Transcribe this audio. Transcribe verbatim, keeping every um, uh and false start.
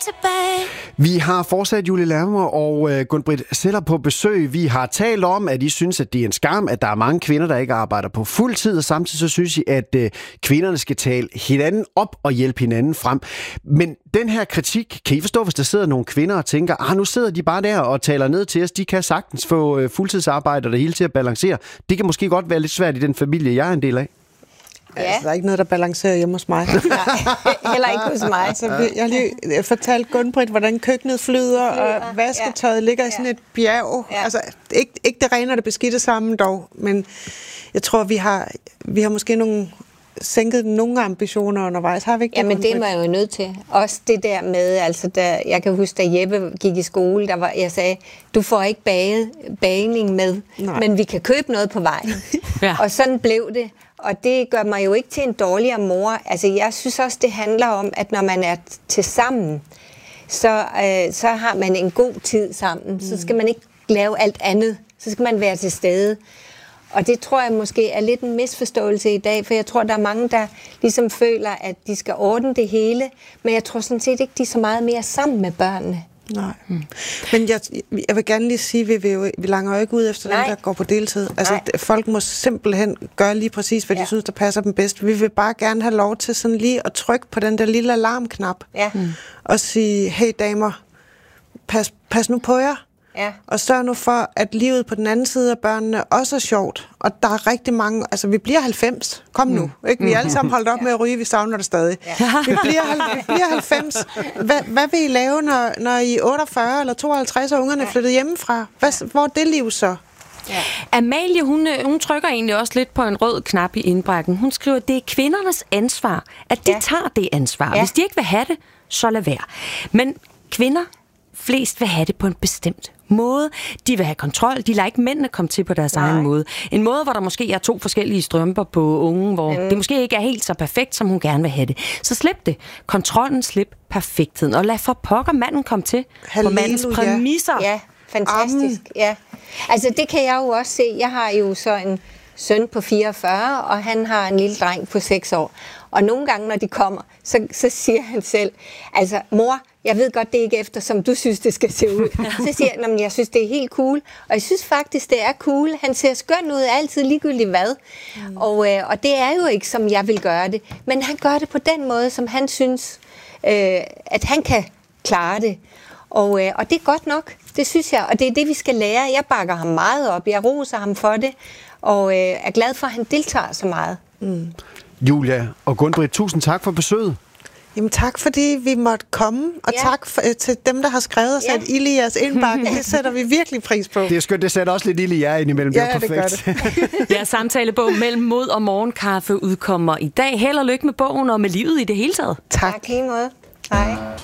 tilbage. Vi har fortsat Julie Lermer og øh, Gun-Britt Zeller på besøg. Vi har talt om, at I synes, at det er en skam, at der er mange kvinder, der ikke arbejder på fuld tid, og samtidig så synes I, at øh, kvinderne skal tale hinanden op og hjælpe hinanden frem. Men den her kritik, kan I forstå, hvis der sidder nogle kvinder og tænker, ah, nu sidder de bare der og taler ned til os, de kan sagtens få øh, fuldtidsarbejde og det hele til at balancere. Det kan måske godt være lidt svært i den familie, jeg er en del af. Ja. Altså, der er ikke noget, der balancerer hjemme hos mig. Nej, heller ikke hos mig. Altså, jeg har lige fortalt Gun-Britt, hvordan køkkenet flyder, og vasketøjet ligger i sådan et bjerg. Ja. Altså, ikke, ikke det rene og det beskidte sammen dog, men jeg tror, vi har, vi har måske nogle, sænket nogle ambitioner undervejs. Har vi ikke det? Ja, men det var jeg jo nødt til. Også det der med, altså, da, jeg kan huske, da Jeppe gik i skole, der var, jeg sagde, du får ikke bage, bagning med, Nej. men vi kan købe noget på vejen. ja. Og sådan blev det. Og det gør mig jo ikke til en dårligere mor. Altså, jeg synes også, det handler om, at når man er til sammen, så, øh, så har man en god tid sammen. Mm. Så skal man ikke lave alt andet. Så skal man være til stede. Og det tror jeg måske er lidt en misforståelse i dag, for jeg tror, der er mange, der ligesom føler, at de skal ordne det hele. Men jeg tror sådan set ikke, de er så meget mere sammen med børnene. Nej. Hmm. Men jeg, jeg vil gerne lige sige, at vi, vi, vi langer jo ikke ud efter dem, der går på deltid. Altså, Nej. folk må simpelthen gøre lige præcis, hvad ja. de synes, der passer dem bedst. Vi vil bare gerne have lov til sådan lige at trykke på den der lille alarmknap. Ja. Hmm. Og sige, hey damer, pas, pas nu på jer. Ja. Og sørg nu for, at livet på den anden side af børnene også er sjovt. Og der er rigtig mange... Altså, vi bliver halvfems. Kom nu. Mm. Ikke? Vi er alle sammen holdt op ja. med at ryge. Vi savner det stadig. Ja. Vi, bliver, vi bliver halvfems. Hvad, hvad vil I lave, når, når I er otteogfyrre eller tooghalvtreds og ungerne er flyttet hjemmefra? Hvad, hvor er det liv så? Ja. Amalie, hun, hun trykker egentlig også lidt på en rød knap i indbrækken. Hun skriver, at det er kvindernes ansvar, at de ja. tager det ansvar. Ja. Hvis de ikke vil have det, så lad være. Men kvinder... flest vil have det på en bestemt måde. De vil have kontrol. De lader ikke mændene komme til på deres Nej. egen måde. En måde, hvor der måske er to forskellige strømper på ungen, hvor mm. det måske ikke er helt så perfekt, som hun gerne vil have det. Så slip det. Kontrollen, slip perfektheden. Og lad for pokker manden komme til Halleluja. på mandens præmisser. Ja, fantastisk. Ja. Altså, det kan jeg jo også se. Jeg har jo så en søn på fireogfyrre, og han har en lille dreng på seks år. Og nogle gange, når de kommer, så, så siger han selv, altså, mor, jeg ved godt, det er ikke efter, som du synes, det skal se ud. Så siger jeg, men jeg synes, det er helt cool. Og jeg synes faktisk, det er cool. Han ser skøn ud altid, ligegyldigt hvad. Mm. Og, øh, og det er jo ikke, som jeg vil gøre det. Men han gør det på den måde, som han synes, øh, at han kan klare det. Og, øh, og det er godt nok. Det synes jeg. Og det er det, vi skal lære. Jeg bakker ham meget op. Jeg roser ham for det. Og øh, er glad for, at han deltager så meget. Mm. Julia og Gun-Britt, tusind tak for besøget. Jamen tak, fordi vi måtte komme, og ja. tak for, til dem, der har skrevet og sat ja. ild i jeres indbakke. Det sætter vi virkelig pris på. Det er skønt, det sætter også lidt ild i jer indimellem. Ja, det er perfekt. det gør det. Ja, samtalebog Mellem Mod og Morgenkaffe udkommer i dag. Held og lykke med bogen og med livet i det hele taget. Tak. Tak, i måde. Hej.